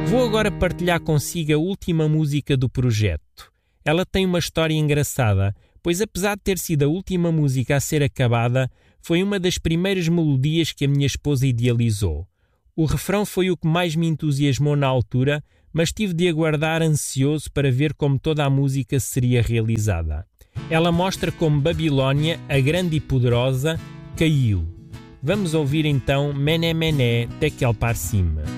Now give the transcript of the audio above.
Vou agora partilhar consigo a última música do projeto. Ela tem uma história engraçada, pois apesar de ter sido a última música a ser acabada, foi uma das primeiras melodias que a minha esposa idealizou. O refrão foi o que mais me entusiasmou na altura, mas tive de aguardar ansioso para ver como toda a música seria realizada. Ela mostra como Babilónia, a grande e poderosa, caiu. Vamos ouvir então Mené Mené Tekel Parsim.